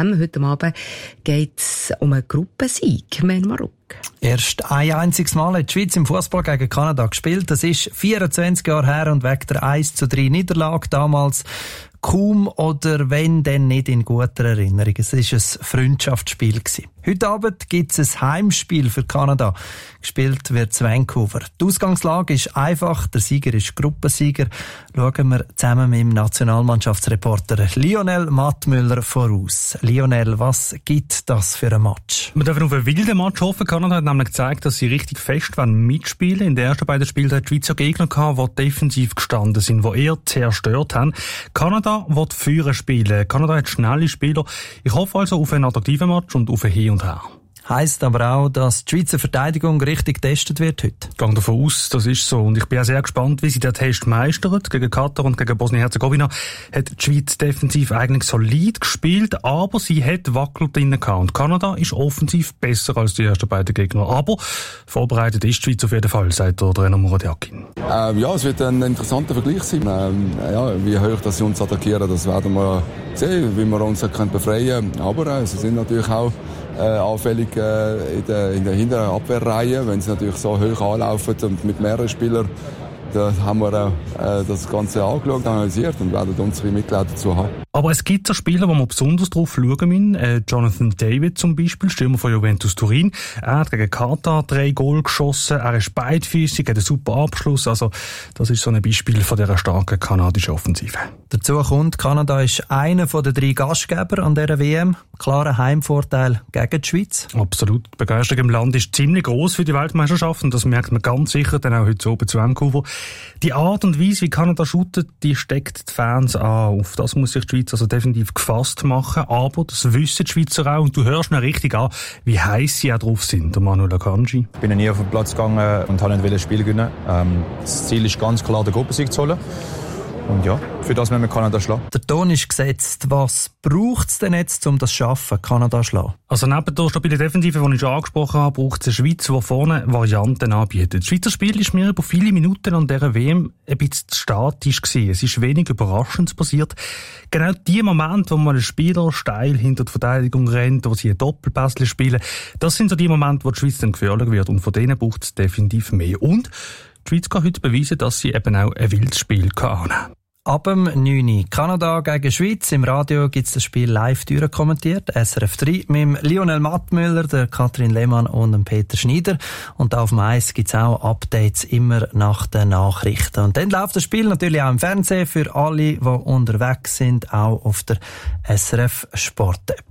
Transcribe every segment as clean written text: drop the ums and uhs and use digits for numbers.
WM. Heute Abend geht es um einen Gruppensieg. Marok. Erst ein einziges Mal hat die Schweiz im Fußball gegen Kanada gespielt. Das ist 24 Jahre her und wegen der 1:3 Niederlage damals kaum oder wenn denn nicht in guter Erinnerung. Es war ein Freundschaftsspiel. Heute Abend gibt es ein Heimspiel für Kanada. Gespielt wird in Vancouver. Die Ausgangslage ist einfach. Der Sieger ist Gruppensieger. Schauen wir zusammen mit dem Nationalmannschaftsreporter Lionel Mattmüller voraus. Lionel, was gibt das für ein Match? Wir dürfen auf einen wilden Match hoffen. Kanada hat nämlich gezeigt, dass sie richtig fest mitspielen. In den ersten beiden Spielen hat die Schweizer Gegner gehabt, die defensiv gestanden sind, die eher zerstört haben. Kanada will führen spielen. Kanada hat schnelle Spieler. Ich hoffe also auf einen attraktiven Match und auf ein Hin und Her. Heisst aber auch, dass die Schweizer Verteidigung richtig getestet wird heute. Ich gehe davon aus, das ist so. Und ich bin auch sehr gespannt, wie sie den Test meistert. Gegen Katar und gegen Bosnien-Herzegowina hat die Schweiz defensiv eigentlich solid gespielt, aber sie hat wackelt drin gehabt. Und Kanada ist offensiv besser als die ersten beiden Gegner. Aber vorbereitet ist die Schweiz auf jeden Fall, sagt der Trainer Murat Yakin. Ja, es wird ein interessanter Vergleich sein. Wie hoch dass sie uns attackieren, das werden wir sehen, wie wir uns befreien können. Aber sie sind natürlich auch anfällig in der hinteren Abwehrreihe, wenn sie natürlich so hoch anlaufen und mit mehreren Spielern. Da haben wir das Ganze angeschaut, analysiert und werden unsere Mitglieder dazu haben. Aber es gibt so Spieler, wo man besonders drauf schauen müssen. Jonathan David zum Beispiel, Stürmer von Juventus Turin. Er hat gegen Katar 3 Goal geschossen. Er ist beidfüßig, hat einen super Abschluss. Also, das ist so ein Beispiel von dieser starken kanadischen Offensive. Dazu kommt, Kanada ist einer der 3 Gastgeber an dieser WM. Klarer Heimvorteil gegen die Schweiz. Absolut. Die Begeisterung im Land ist ziemlich gross für die Weltmeisterschaft und das merkt man ganz sicher dann auch heute oben zu Vancouver. Die Art und Weise, wie Kanada shootet, die steckt die Fans an. Auf das muss sich die Schweiz also definitiv gefasst machen. Aber das wissen die Schweizer auch. Und du hörst noch richtig an, wie heiß sie auch drauf sind, der Manuel Akanji. Ich bin nie auf den Platz gegangen und wollte nicht das Spiel gewinnen. Das Ziel ist ganz klar, den Gruppensieg zu holen. Und ja, für das müssen wir Kanada schlagen. Der Ton ist gesetzt. Was braucht es denn jetzt, um das zu schaffen, Kanada zu schlagen? Also neben der stabilen Defensive, die ich schon angesprochen habe, braucht es eine Schweiz, die vorne Varianten anbietet. Das Schweizer Spiel ist mir über viele Minuten an dieser WM ein bisschen statisch gewesen. Es ist wenig Überraschendes passiert. Genau die Momente, wo man einen Spieler steil hinter die Verteidigung rennt, wo sie ein Doppelpässchen spielen, das sind so die Momente, wo die Schweiz dann gefährlich wird. Und von denen braucht es definitiv mehr. Und die Schweiz kann heute beweisen, dass sie eben auch ein wildes Spiel kann. Ab dem 9. Kanada gegen Schweiz. Im Radio gibt es das Spiel live kommentiert. SRF 3 mit Lionel Mattmüller, der Katrin Lehmann und dem Peter Schneider. Und auf dem Eis gibt es auch Updates immer nach den Nachrichten. Und dann läuft das Spiel natürlich auch im Fernsehen für alle, die unterwegs sind, auch auf der SRF Sport App.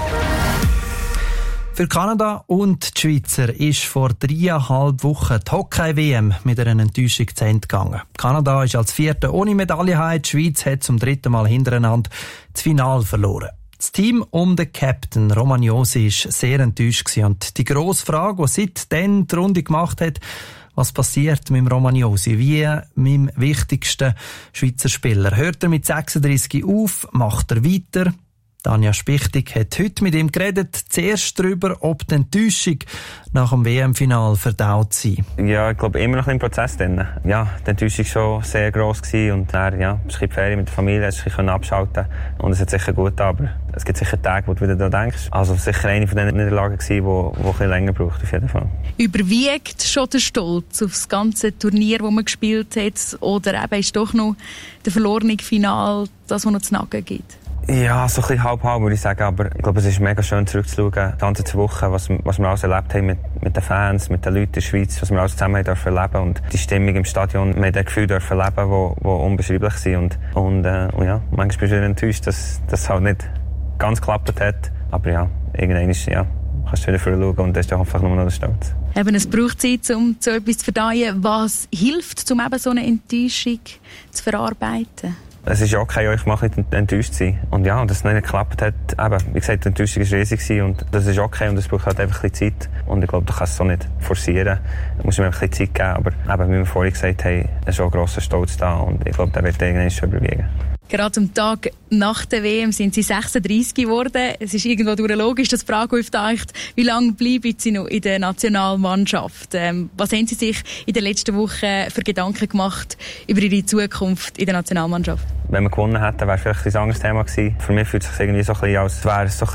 Für Kanada und die Schweizer ist vor 3,5 Wochen die Hockey-WM mit einer Enttäuschung zu Ende gegangen. Kanada ist als Vierter ohne Medaille heim. Die Schweiz hat zum 3. Mal hintereinander das Finale verloren. Das Team um den Captain Romagnosi war sehr enttäuscht gewesen. Und die grosse Frage, die seitdem die Runde gemacht hat, was passiert mit dem Romagnosi? Wie mit dem wichtigsten Schweizer Spieler? Hört er mit 36 auf? Macht er weiter? Tanja Spichtig hat heute mit ihm geredet, zuerst darüber, ob die Enttäuschung nach dem WM-Final verdaut sei. Ja, ich glaube, immer noch im Prozess drin. Ja, die Enttäuschung war schon sehr gross gewesen und dann, ja, ein bisschen Ferien mit der Familie, ein bisschen abschalten und es hat sicher gut, aber es gibt sicher Tage, wo du wieder daran denkst. Also sicher eine von den Niederlagen gewesen, die ein bisschen länger braucht, auf jeden Fall. Überwiegt schon der Stolz auf das ganze Turnier, das man gespielt hat, oder eben ist doch noch der verlorene Final das, was noch zu nagen gibt? Ja, so ein bisschen halb-halb, würde ich sagen. Aber ich glaube, es ist mega schön zurückzuschauen, die ganze Woche, was wir alles erlebt haben mit den Fans, mit den Leuten in der Schweiz, was wir alles zusammen dürfen erleben und die Stimmung im Stadion, wir haben das Gefühl dürfen erleben, die unbeschreiblich sind. Und ja, manchmal bin ich wieder enttäuscht, dass das halt nicht ganz geklappt hat. Aber ja, irgendwann ist, ja, kannst du wieder vorschauen und das ist dann einfach nur noch der Stolz. Eben, es braucht Zeit, um so etwas zu verdauen. Was hilft, um eben so eine Enttäuschung zu verarbeiten? Es ist okay, euch mal ein bisschen enttäuscht zu sein. Und ja, dass es nicht geklappt hat, eben, wie gesagt, die Enttäuschung war riesig und das ist okay und es braucht halt einfach ein bisschen Zeit. Und ich glaube, du kannst es so nicht forcieren. Du musst ihm einfach ein bisschen Zeit geben. Aber eben, wie wir vorhin gesagt haben, ist schon ein grosser Stolz da und ich glaube, der wird irgendwann schon überwiegen. Gerade am Tag nach der WM sind sie 36 geworden. Es ist irgendwo logisch, dass die Frage auftaucht, wie lange bleiben sie noch in der Nationalmannschaft? Was haben Sie sich in den letzten Wochen für Gedanken gemacht über Ihre Zukunft in der Nationalmannschaft? Wenn wir gewonnen hätten, wäre vielleicht ein anderes Thema gewesen. Für mich fühlt es sich irgendwie so ein bisschen, als wäre es so ein